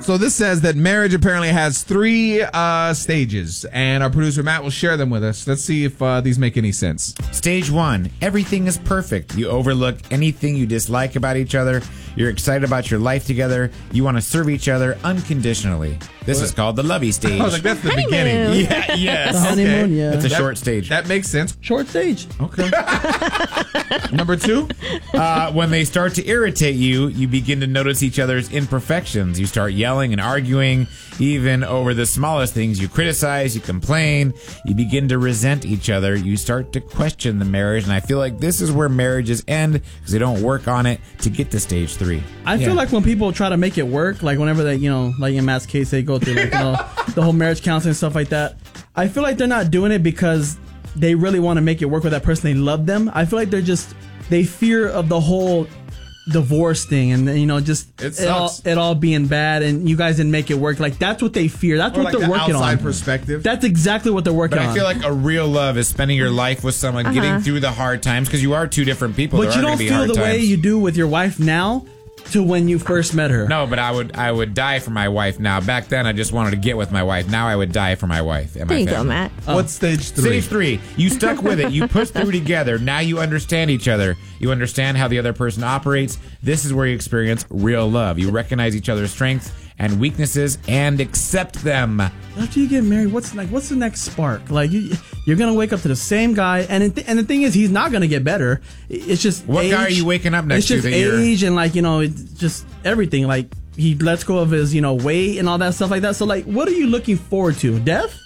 So this says that marriage apparently has 3 stages, and our producer Matt will share them with us. Let's see if these make any sense. Stage 1, everything is perfect. You overlook anything you dislike about each other. You're excited about your life together. You want to serve each other unconditionally. This is called the lovey stage. I was like, that's the Honeymoon. beginning. Yeah, yes. The honeymoon, yeah. It's a short stage. That makes sense. Short stage. Okay. Number 2? When they start to irritate you, you begin to notice each other's imperfections. You start yelling and arguing, even over the smallest things. You criticize, you complain, you begin to resent each other. You start to question the marriage, and I feel like this is where marriages end because they don't work on it to get to stage 3. I feel like when people try to make it work, like whenever they, like in Matt's case, they go through like, the whole marriage counseling and stuff like that. I feel like they're not doing it because they really want to make it work with that person. They love them. I feel like they fear of the whole divorce thing, and it all being bad, and you guys didn't make it work. Like that's what they fear. That's what they're working outside on. Perspective. That's exactly what they're working But on. I feel like a real love is spending your life with someone, getting through the hard times, because you are two different people. But you don't feel the way you do with your wife now to when you first met her. No, but I would die for my wife now. Back then, I just wanted to get with my wife. Now I would die for my wife and my There you family. go, Matt. What's stage 3? Stage 3, you stuck with it. You pushed through together. Now you understand each other. You understand how the other person operates. This is where you experience real love. You recognize each other's strengths and weaknesses and accept them. After you get married, what's the next spark? Like you're gonna wake up to the same guy, and the thing is, he's not gonna get better. It's just What age. guy are you waking up next to? It's just age and it's just everything. Like he lets go of his weight and all that stuff like that. So like, what are you looking forward to? Death?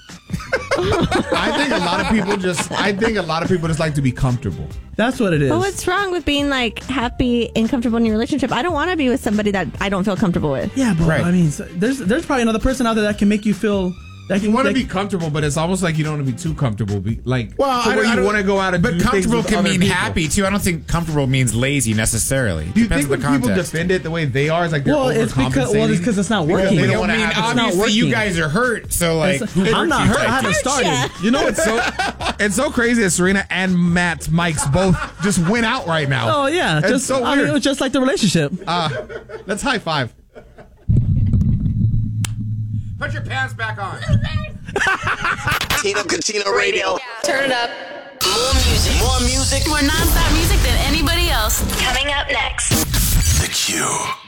I think a lot of people just like to be comfortable. That's what it is. But what's wrong with being like happy and comfortable in your relationship? I don't want to be with somebody that I don't feel comfortable with. Yeah, but Right. I mean, there's probably another person out there that can make you feel. You want to be comfortable, but it's almost like you don't want to be too comfortable. You want to go out and but do things comfortable with can other mean people. happy too. I don't think comfortable means lazy necessarily. Do you Depends think on the when people context. defend it the way they are, it's like they're it's because it's not working. They I don't wanna mean, have it. obviously working. you guys are hurt, so like I'm not hurt. I haven't started. Yeah. You know, it's so crazy that Serena and Matt's mics both just went out right now. Oh yeah, It's so weird. it was just like the relationship. Let's high five. Put your pants back on. Tino Casino Radio. Turn it up. More music. More music. More non-stop music than anybody else. Coming up next. The Q.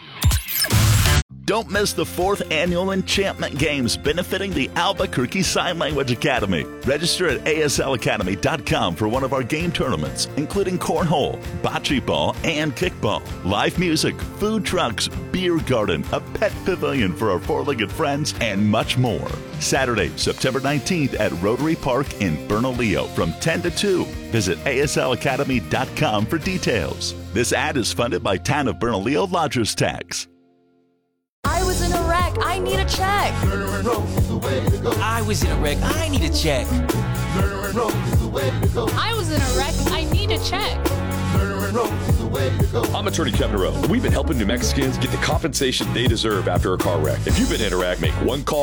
Don't miss the 4th Annual Enchantment Games benefiting the Albuquerque Sign Language Academy. Register at aslacademy.com for one of our game tournaments, including cornhole, bocce ball, and kickball. Live music, food trucks, beer garden, a pet pavilion for our four-legged friends, and much more. Saturday, September 19th at Rotary Park in Bernalillo from 10 to 2. Visit aslacademy.com for details. This ad is funded by Town of Bernalillo Lodgers Tax. I was in a wreck. I need a check. I was in a wreck. I need a check. I was in a wreck. I need a check. I'm attorney Kevin Rowe. We've been helping New Mexicans get the compensation they deserve after a car wreck. If you've been in a wreck, make one call.